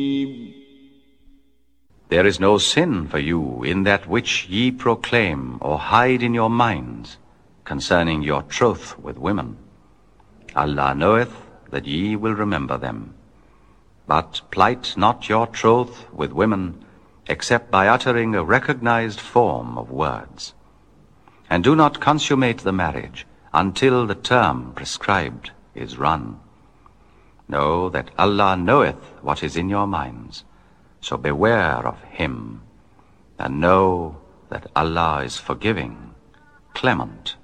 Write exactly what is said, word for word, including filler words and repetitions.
There is no sin for you in that which ye proclaim or hide in your minds concerning your troth with women. Allah knoweth that ye will remember them. But plight not your troth with women except by uttering a recognized form of words. And do not consummate the marriage until the term prescribed is run. Know that Allah knoweth what is in your minds, so beware of him, and know that Allah is forgiving, clement.